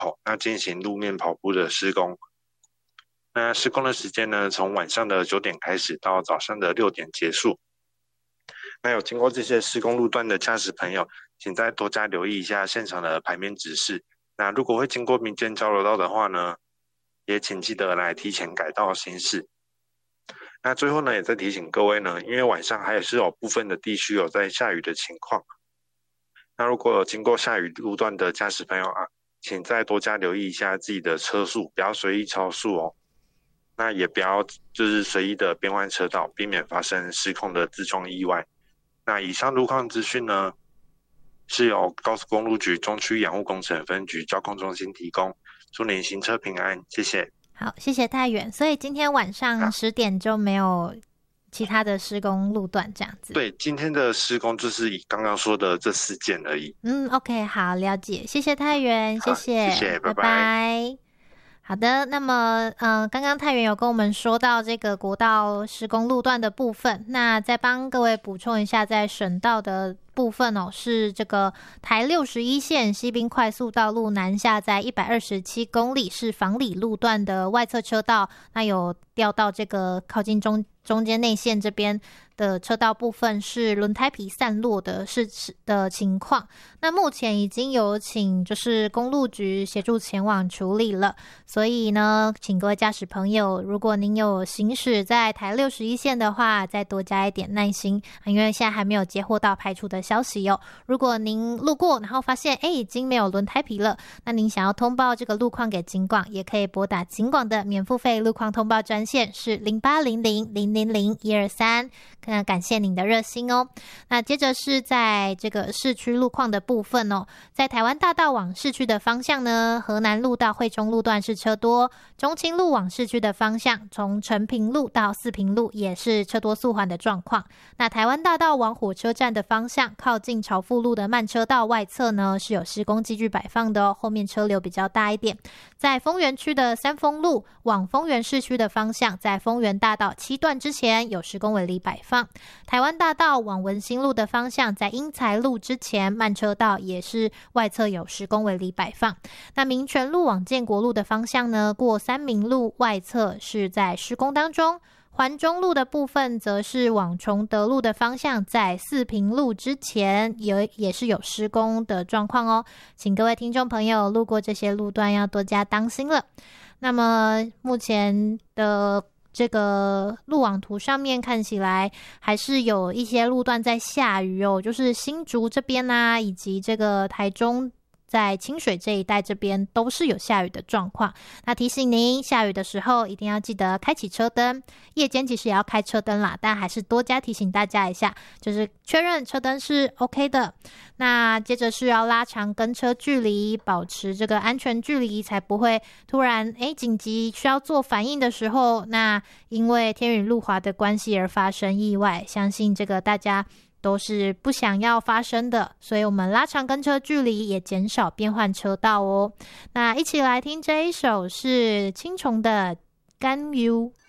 口，那进行路面跑步的施工。那施工的时间呢，从晚上的9点开始到早上的6点结束。那有经过这些施工路段的驾驶朋友，请再多加留意一下现场的牌面指示。那如果会经过民间交流道的话呢，也请记得来提前改道行驶。那最后呢，也再提醒各位呢，因为晚上还是有部分的地区有在下雨的情况。那如果有经过下雨路段的驾驶朋友啊，请再多加留意一下自己的车速，不要随意超速哦。那也不要就是随意的变换车道，避免发生失控的自撞意外。那以上路况资讯呢，是由高速公路局中区养护工程分局交控中心提供。祝您行车平安，谢谢。 好，谢谢太远。所以今天晚上10点就没有其他的施工路段这样子？ 对，今天的施工就是以刚刚说的这4件而已。 OK， 好，了解，谢谢太远，谢谢， 谢谢，拜拜。好的，那么刚刚太原有跟我们说到这个国道施工路段的部分，那再帮各位补充一下，在省道的部分是这个台61线西滨快速道路南下在127公里，是房里路段的外侧车道，那有调到这个靠近中间内线这边的车道部分是轮胎皮散落的情况。那目前已经有请就是公路局协助前往处理了，所以呢，请各位驾驶朋友，如果您有行驶在台61线的话，再多加一点耐心，因为现在还没有接获到排除的消息哦。如果您路过然后发现已经没有轮胎皮了，那您想要通报这个路况给警广，也可以拨打警广的免付费路况通报专线是0800000123，感谢您的热心哦。那接着是在这个市区路况的部分哦，在台湾大道往市区的方向呢，河南路到惠中路段是车多，中清路往市区的方向，从成平路到四平路也是车多速缓的状况。那台湾大道往火车站的方向，靠近朝富路的慢车道外侧呢，是有施工机具摆放的哦，后面车流比较大一点。在丰原区的三丰路往丰原市区的方向，在丰原大道7段之前有施工围篱摆放。台湾大道往文心路的方向，在英才路之前慢车道也是外侧有施工围篱摆放。那民权路往建国路的方向呢，过三民路外侧是在施工当中。环中路的部分则是往崇德路的方向，在四平路之前也是有施工的状况哦，请各位听众朋友路过这些路段要多加当心了。那么目前的这个路网图上面看起来还是有一些路段在下雨哦，就是新竹这边啊，以及这个台中在清水这一带这边都是有下雨的状况。那提醒您，下雨的时候一定要记得开启车灯，夜间其实也要开车灯啦，但还是多加提醒大家一下，就是确认车灯是 OK 的。那接着是要拉长跟车距离，保持这个安全距离，才不会突然紧急需要做反应的时候，那因为天雨路滑的关系而发生意外，相信这个大家都是不想要发生的，所以我们拉长跟车距离，也减少变换车道哦。那一起来听这一首是青虫的甘油。